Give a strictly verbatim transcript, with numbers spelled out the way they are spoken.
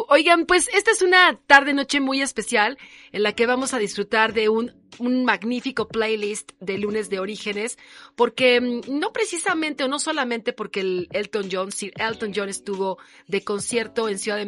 Oigan, pues esta es una tarde-noche muy especial en la que vamos a disfrutar de un, un magnífico playlist de Lunes de Orígenes, porque no precisamente o no solamente porque el Elton John, Sir Elton John estuvo de concierto en Ciudad de